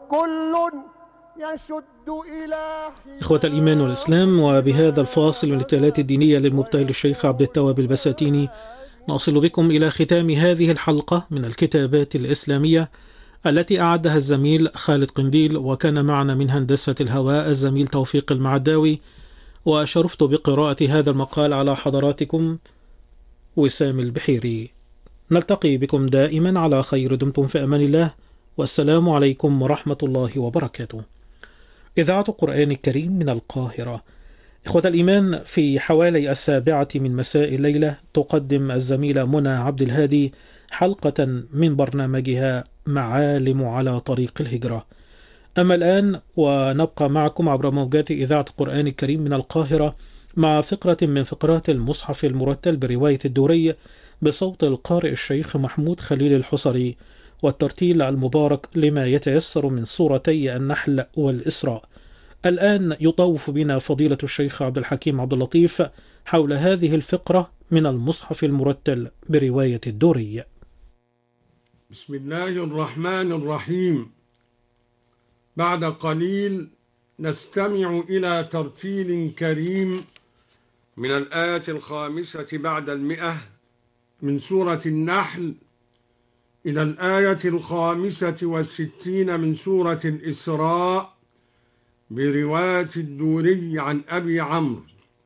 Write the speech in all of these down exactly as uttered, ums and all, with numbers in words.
كل يشد إلى إخوة الإيمان والإسلام، وبهذا الفاصل من الابتلاءات الدينية للمبتهل الشيخ عبد التواب البساتيني نصل بكم إلى ختام هذه الحلقة من الكتابات الإسلامية التي أعدها الزميل خالد قنديل، وكان معنا من هندسة الهواء الزميل توفيق المعداوي، وشرفت بقراءة هذا المقال على حضراتكم وسام البحيري. نلتقي بكم دائما على خير، دمتم في أمان الله، والسلام عليكم ورحمة الله وبركاته. إذاعة القرآن الكريم من القاهرة. إخوة الإيمان، في حوالي السابعة من مساء الليلة تقدم الزميلة منى عبد الهادي حلقة من برنامجها معالم على طريق الهجرة. أما الآن ونبقى معكم عبر موجات إذاعة القرآن الكريم من القاهرة مع فقرة من فقرات المصحف المرتل برواية الدوري بصوت القارئ الشيخ محمود خليل الحصري، والترتيل المبارك لما يتيسر من سورتي النحل والإسراء. الآن يطوف بنا فضيلة الشيخ عبد الحكيم عبد اللطيف حول هذه الفقرة من المصحف المرتل برواية الدوري. بسم الله الرحمن الرحيم. بعد قليل نستمع إلى ترتيل كريم من الآية الخامسة بعد المئة من سورة النحل إلى الآية الخامسة والستين من سورة الإسراء برواية الدوري عن أبي عمرو.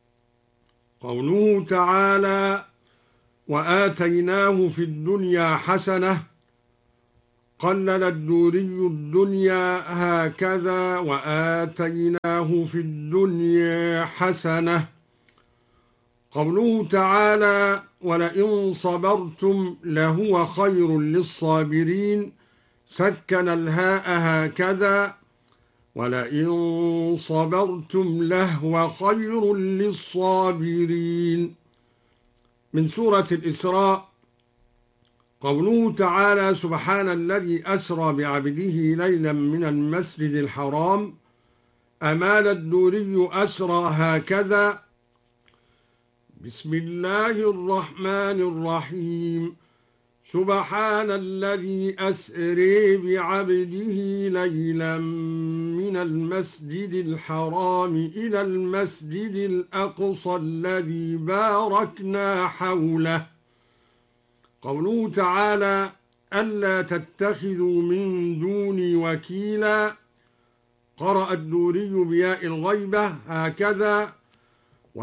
قوله تعالى: وآتيناه في الدنيا حسنة. قلل الدوري الدنيا هكذا: وآتيناه في الدنيا حسنة. قوله تعالى: ولئن صبرتم لهو خير للصابرين. سكن الهاء هكذا: ولئن صبرتم لهو خير للصابرين. من سورة الإسراء. قوله تعالى: سبحان الذي أسرى بعبده ليلا من المسجد الحرام. أمال الدوري أسرى هكذا: بسم الله الرحمن الرحيم. سبحان الذي أسري بعبده ليلا من المسجد الحرام إلى المسجد الأقصى الذي باركنا حوله. قوله تعالى: ألا تتخذوا من دوني وكيلا. قرأ الدوري بياء الغيبة هكذا: